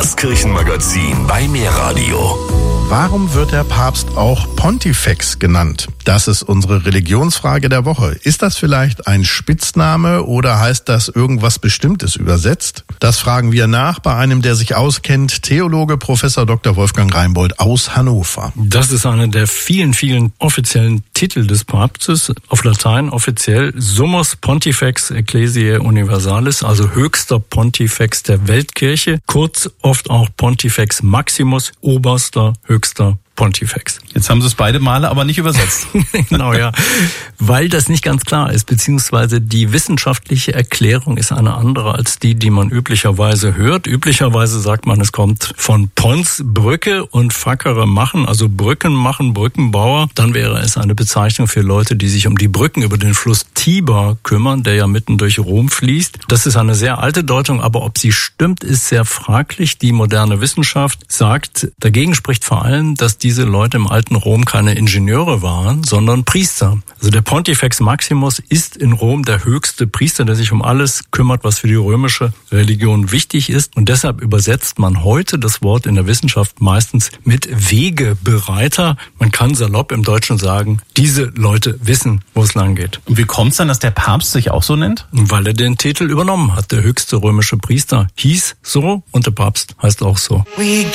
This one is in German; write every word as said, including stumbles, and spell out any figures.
Das Kirchenmagazin bei Mehrradio. Warum wird der Papst auch Pontifex genannt? Das ist unsere Religionsfrage der Woche. Ist das vielleicht ein Spitzname oder heißt das irgendwas Bestimmtes übersetzt? Das fragen wir nach bei einem, der sich auskennt, Theologe Professor Doktor Wolfgang Reimbold aus Hannover. Das ist einer der vielen, vielen offiziellen Titel des Papstes. Auf Latein offiziell Summus Pontifex Ecclesiae Universalis, also höchster Pontifex der Weltkirche, kurz oft auch Pontifex Maximus, oberster, höchster Pontifex. Jetzt haben Sie es beide Male aber nicht übersetzt. Genau, ja. Weil das nicht ganz klar ist, beziehungsweise die wissenschaftliche Erklärung ist eine andere als die, die man üblicherweise hört. Üblicherweise sagt man, es kommt von Pons, Brücke und Fackere machen, also Brücken machen, Brückenbauer. Dann wäre es eine Bezeichnung für Leute, die sich um die Brücken über den Fluss Tiber kümmern, der ja mitten durch Rom fließt. Das ist eine sehr alte Deutung, aber ob sie stimmt, ist sehr fraglich. Die moderne Wissenschaft sagt, dagegen spricht vor allem, dass diese Leute im alten Rom keine Ingenieure waren, sondern Priester. Also der Pontifex Maximus ist in Rom der höchste Priester, der sich um alles kümmert, was für die römische Religion wichtig ist. Und deshalb übersetzt man heute das Wort in der Wissenschaft meistens mit Wegebereiter. Man kann salopp im Deutschen sagen, diese Leute wissen, wo es lang geht. Und wie kommt es dann, dass der Papst sich auch so nennt? Weil er den Titel übernommen hat. Der höchste römische Priester hieß so und der Papst heißt auch so.